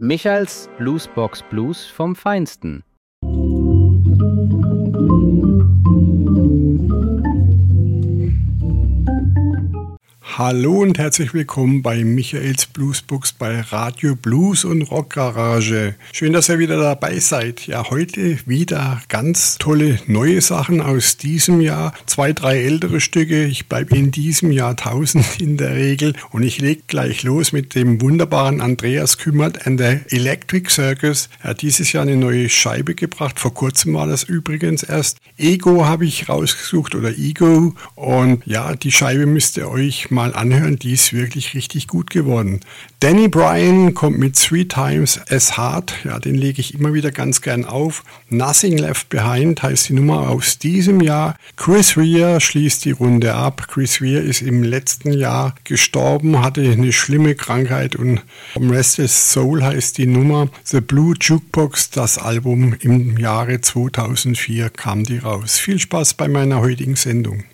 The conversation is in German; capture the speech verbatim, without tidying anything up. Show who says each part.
Speaker 1: Michaels Bluesbox Blues vom Feinsten.
Speaker 2: Hallo und herzlich willkommen bei Michaels Bluesbox bei Radio Blues und Rock Garage. Schön, dass ihr wieder dabei seid. Ja, heute wieder ganz tolle neue Sachen aus diesem Jahr. Zwei, drei ältere Stücke. Ich bleibe in diesem Jahrtausend in der Regel. Und ich lege gleich los mit dem wunderbaren Andreas Kümmert and the Electric Circus. Er hat dieses Jahr eine neue Scheibe gebracht. Vor kurzem war das übrigens erst. Ego habe ich rausgesucht oder Ego. Und ja, die Scheibe müsst ihr euch mal anhören, die ist wirklich richtig gut geworden. Danny Bryan kommt mit Three Times as Hard, ja, den lege ich immer wieder ganz gern auf. Nothing Left Behind heißt die Nummer aus diesem Jahr. Chris Rea schließt die Runde ab. Chris Rea ist im letzten Jahr gestorben, hatte eine schlimme Krankheit und Restless Soul heißt die Nummer. The Blue Jukebox, das Album im Jahre zweitausendvier kam die raus. Viel Spaß bei meiner heutigen Sendung.